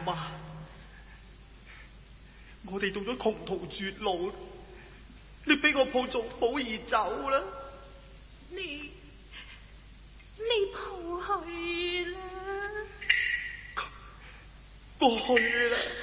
媽，我哋到咗窮途絕路，你俾我抱仲寶兒走啦。 你抱去啦。 我去啦。